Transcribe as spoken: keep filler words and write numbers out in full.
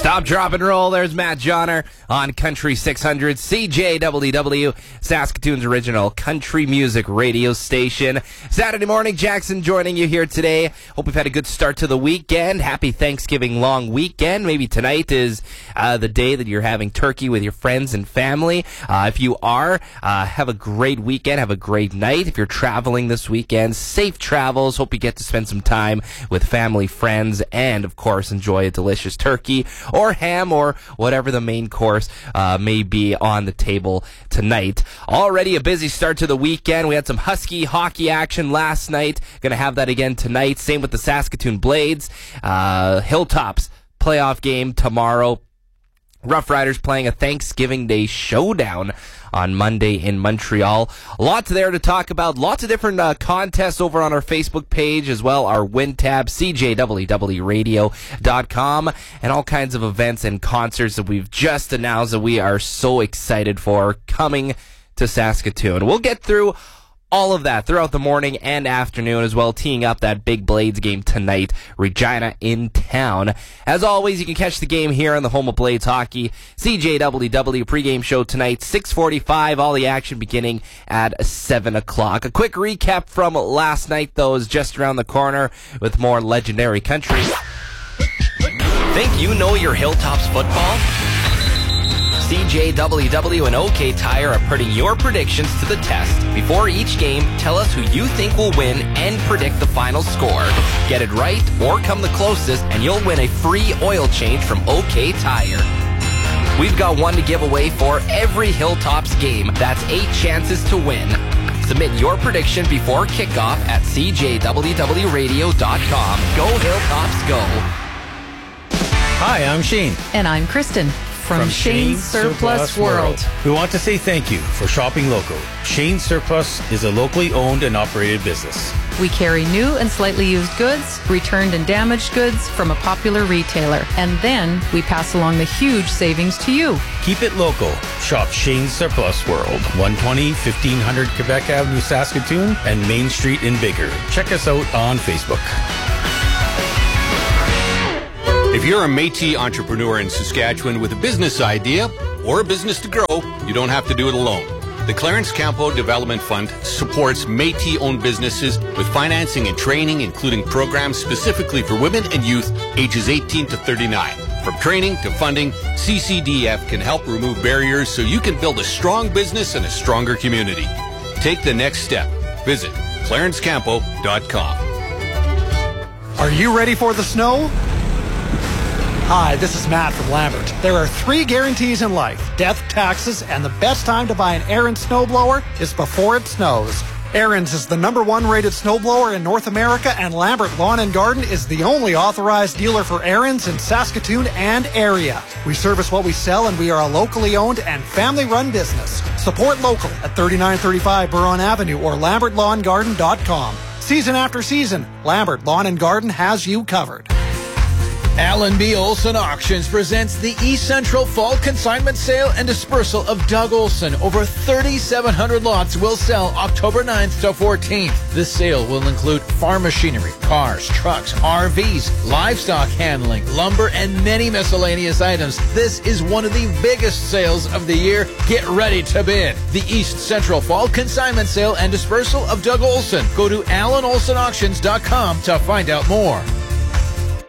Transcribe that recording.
Stop, drop, and roll. There's Matt Johnner on Country six hundred C J W W, Saskatoon's original country music radio station. Saturday morning, Jackson joining you here today. Hope you've had a good start to the weekend. Happy Thanksgiving long weekend. Maybe tonight is uh, the day that you're having turkey with your friends and family. Uh, if you are, uh, have a great weekend. Have a great night. If you're traveling this weekend, safe travels. Hope you get to spend some time with family, friends, and, of course, enjoy a delicious turkey or ham or whatever the main course uh, may be on the table tonight. Already a busy start to the weekend. We had some Husky hockey action last night. Going to have that again tonight. Same with the Saskatoon Blades. Uh, Hilltops playoff game tomorrow. Rough Riders playing a Thanksgiving Day showdown on Monday in Montreal. Lots there to talk about. Lots of different uh, contests over on our Facebook page as well. Our win tab, C J W W radio dot com, and all kinds of events and concerts that we've just announced that we are so excited for coming to Saskatoon. We'll get through all of that throughout the morning and afternoon as well, teeing up that big Blades game tonight, Regina in town. As always, you can catch the game here on the home of Blades Hockey, C J W W pregame show tonight, six forty-five, all the action beginning at seven o'clock. A quick recap from last night, though, is just around the corner with more legendary country. Think you know your Hilltops football? C J W W and OK Tire are putting your predictions to the test. Before each game, tell us who you think will win and predict the final score. Get it right or come the closest and you'll win a free oil change from OK Tire. We've got one to give away for every Hilltops game. That's eight chances to win. Submit your prediction before kickoff at C J W W radio dot com. Go Hilltops, go. Hi, I'm Shane. And I'm Kristen. From, From Shane's Surplus, Surplus World. World. We want to say thank you for shopping local. Shane's Surplus is a locally owned and operated business. We carry new and slightly used goods, returned and damaged goods from a popular retailer, and then we pass along the huge savings to you. Keep it local. Shop Shane's Surplus World, one twenty, fifteen hundred Quebec Avenue, Saskatoon, and Main Street in Bigger. Check us out on Facebook. If you're a Métis entrepreneur in Saskatchewan with a business idea or a business to grow, you don't have to do it alone. The Clarence Campo Development Fund supports Métis-owned businesses with financing and training, including programs specifically for women and youth ages eighteen to thirty-nine. From training to funding, C C D F can help remove barriers so you can build a strong business and a stronger community. Take the next step. Visit clarence campo dot com. Are you ready for the snow? Hi, this is Matt from Lambert. There are three guarantees in life: death, taxes, and the best time to buy an Ariens snowblower is before it snows. Ariens is the number one rated snowblower in North America, and Lambert Lawn and Garden is the only authorized dealer for Ariens in Saskatoon and area. We service what we sell, and we are a locally owned and family-run business. Support local at thirty-nine thirty-five Buron Avenue or lambert lawn garden dot com. Season after season, Lambert Lawn and Garden has you covered. Alan B. Olson Auctions presents the East Central Fall Consignment Sale and Dispersal of Doug Olson. Over thirty-seven hundred lots will sell October ninth to fourteenth. This sale will include farm machinery, cars, trucks, R Vs, livestock handling, lumber, and many miscellaneous items. This is one of the biggest sales of the year. Get ready to bid. The East Central Fall Consignment Sale and Dispersal of Doug Olson. Go to alan olson auctions dot com to find out more.